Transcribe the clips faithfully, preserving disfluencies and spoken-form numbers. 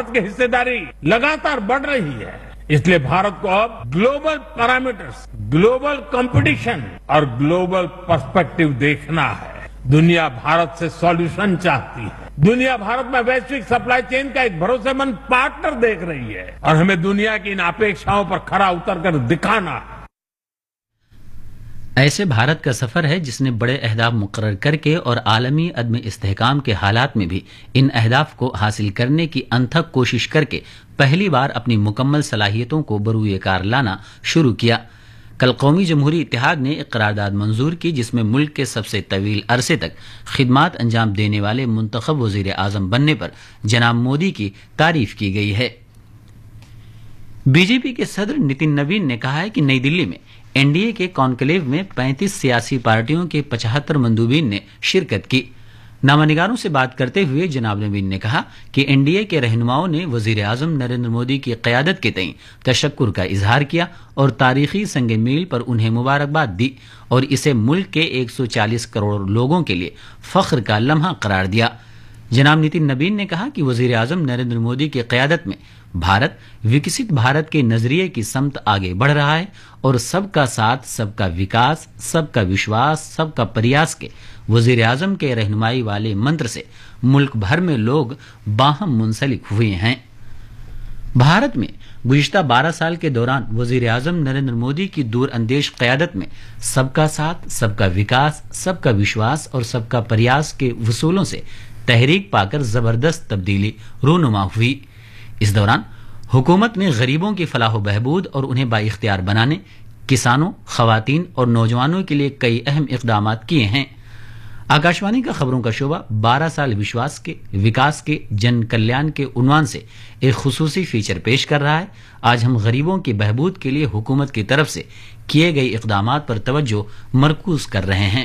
भारत की हिस्सेदारी लगातार बढ़ रही है। इसलिए भारत को अब ग्लोबल पैरामीटर्स, ग्लोबल कंपटीशन और ग्लोबल पर्सपेक्टिव देखना है। दुनिया भारत से सॉल्यूशन चाहती है। दुनिया भारत में वैश्विक सप्लाई चेन का एक भरोसेमंद पार्टनर देख रही है और हमें दुनिया की इन अपेक्षाओं पर खरा उतरकर दिखाना है। ऐसे भारत का सफर है जिसने बड़े अहदाफ मुकर्रर करके और आलमी अदम इस्तेहकाम के हालात में भी इन अहदाफ को हासिल करने की अनथक कोशिश करके पहली बार अपनी मुकम्मल सलाहियतों को बरूए कार लाना शुरू किया। कल कौमी जमहूरी इत्तेहाद ने एक करारदाद मंजूर की जिसमें मुल्क के सबसे तवील अरसे तक खिदमात अंजाम देने वाले मुंतखब वजीर आजम बनने पर जनाब मोदी की तारीफ की गई है। बीजेपी के सदर नितिन नवीन ने कहा है कि नई दिल्ली में एनडीए के कॉन्क्लेव में पैंतीस सियासी पार्टियों के पचहत्तर मंदूबीन ने शिरकत की। नामानिगारों से बात करते हुए जनाब नवीन ने कहा कि एनडीए के रहनुमाओं ने वजीर आजम नरेंद्र मोदी की क़यादत के तईं तशक्कुर का इजहार किया और तारीखी संग मील पर उन्हें मुबारकबाद दी और इसे मुल्क के एक सौ चालीस करोड़ लोगों के लिए फख्र का लम्हा करार दिया। जनाब नितिन नवीन ने कहा कि वजीर आजम नरेंद्र मोदी की क़यादत में भारत विकसित भारत के नजरिए की समत आगे बढ़ रहा है और सबका साथ, सबका विकास, सबका विश्वास, सबका प्रयास के वजीर आजम के रहनुमाई वाले मंत्र से मुल्क भर में लोग बाहम मुंसलिक हुए हैं। भारत में गुज़िश्ता बारह साल के दौरान वजीर आजम नरेंद्र मोदी की दूर अंदेश क़यादत में सबका साथ, सबका विकास, सबका विश्वास और सबका प्रयास के वसूलों से तहरीक पाकर जबरदस्त तब्दीली रूनुमा हुई। इस दौरान हुकूमत ने गरीबों की फलाह बहबूद और उन्हें बाइख्तियार बनाने, किसानों, खवातीन और नौजवानों के लिए कई अहम इक़दाम किए हैं। आकाशवाणी का खबरों का शोबा बारह साल विश्वास के, विकास के, जन कल्याण के उन्वान से एक खुसूसी फीचर पेश कर रहा है। आज हम गरीबों की बहबूद के लिए हुकूमत की तरफ से किए गए इक़दाम पर तवज्जो मरकूज कर रहे हैं।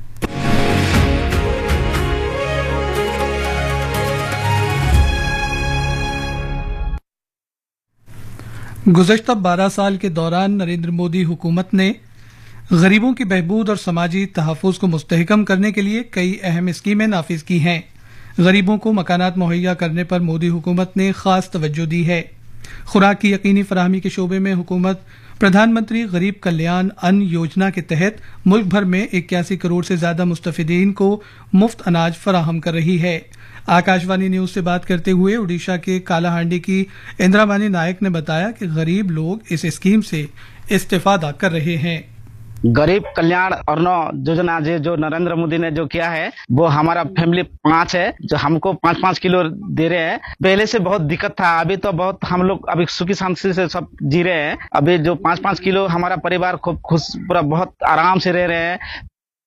गुज़श्ता बारह साल के दौरान नरेंद्र मोदी हुकूमत ने गरीबों की बहबूद और समाजी तहफ़्फ़ुज़ को मुस्तहकम करने के लिए कई अहम स्कीमें नाफिज की हैं। गरीबों को मकानात मुहैया करने पर मोदी हुकूमत ने खास तवज्जो दी है। खुराक की यकीनी फराहमी के शोबे में हुकूमत प्रधानमंत्री गरीब कल्याण अन्न योजना के तहत मुल्क भर में इक्यासी करोड़ से ज्यादा मुस्तफिदीन को मुफ्त अनाज फराहम कर रही है। आकाशवाणी न्यूज से बात करते हुए उड़ीसा के कालाहांडी की इंदिरावानी नायक ने बताया कि गरीब लोग इस स्कीम से इस्तेफादा कर रहे हैं। गरीब कल्याण अन्न योजना जो नरेंद्र मोदी ने जो किया है वो हमारा फैमिली पांच है जो हमको पांच पांच किलो दे रहे हैं। पहले से बहुत दिक्कत था, अभी तो बहुत हम लोग अभी सुखी शांति से सब जी रहे हैं। अभी जो पांच पांच किलो हमारा परिवार खूब खुश पूरा बहुत आराम से रह रहे हैं।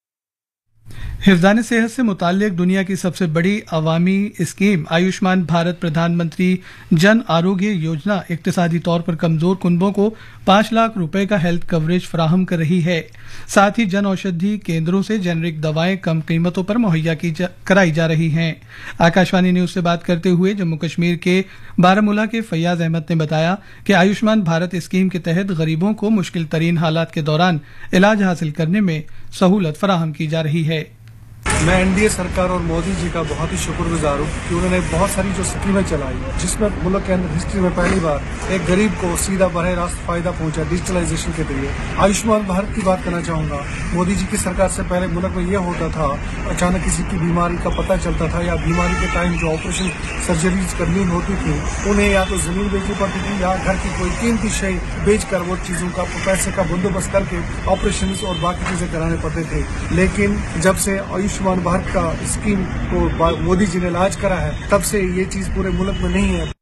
हिफ्ज़ान सेहत से मुताल्लिक दुनिया की सबसे बड़ी अवामी स्कीम आयुष्मान भारत प्रधानमंत्री जन आरोग्य योजना इक्तिसादी तौर पर कमजोर कुनबों को पांच लाख रुपए का हेल्थ कवरेज फराहम कर रही है। साथ ही जन औषधि केंद्रों से जेनरिक दवाएं कम कीमतों पर मुहैया की जा, कराई जा रही हैं। आकाशवाणी न्यूज से बात करते हुए जम्मू कश्मीर के बारामूला के फैयाज अहमद ने बताया कि आयुष्मान भारत स्कीम के तहत गरीबों को मुश्किल तरीन हालात के दौरान इलाज हासिल करने में सहूलत फराहम की जा रही है। मैं एनडीए सरकार और मोदी जी का बहुत ही शुक्रगुजार हूँ कि उन्होंने बहुत सारी जो स्कीमें चलाई जिसमें मुल्क के अंदर हिस्ट्री में पहली बार एक गरीब को सीधा बरह रास्त फायदा पहुंचा डिजिटलाइजेशन के जरिए। आयुष्मान भारत की बात करना चाहूंगा। मोदी जी की सरकार से पहले मुल्क में यह होता था, अचानक किसी की बीमारी का पता चलता था या बीमारी के टाइम जो ऑपरेशन सर्जरीज करनी होती थी उन्हें या तो जमीन बेचनी पड़ती थी या घर की कोई कीमती शय बेचकर वो चीजों का पैसे का बंदोबस्त करके ऑपरेशन और बाकी चीजें कराने पड़ते थे। लेकिन जब से आयुष्मान भारत का स्कीम को मोदी जी ने लॉन्च करा है तब से ये चीज पूरे मुल्क में नहीं है।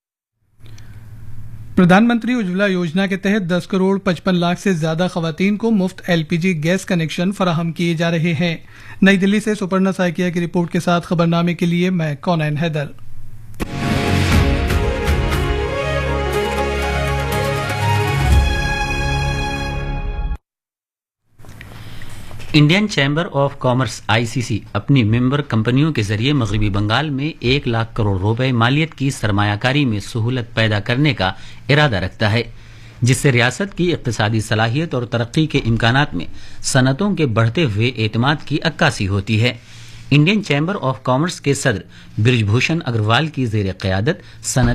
प्रधानमंत्री उज्ज्वला योजना के तहत दस करोड़ पचपन लाख से ज्यादा खवातीन को मुफ्त एलपीजी गैस कनेक्शन फराहम किए जा रहे हैं। नई दिल्ली से सुपर्णा साइकिया की रिपोर्ट के साथ खबरनामे के लिए मैं कौनैन Haider. Indian chamber of commerce ICC अपनी मेंबर कंपनियों के जरिए मगरबी बंगाल में एक लाख करोड़ रुपए मालियत की सरमायाकारी में सहूलत पैदा करने का इरादा रखता है, जिससे रियासत की इक्तिसादी सलाहियत और तरक्की के इम्कानात में सनतों के बढ़ते हुए एतमाद की अक्कासी होती है। इंडियन चैम्बर ऑफ कॉमर्स के सदर ब्रिजभूषण अग्रवाल की जेर क़यादत सनत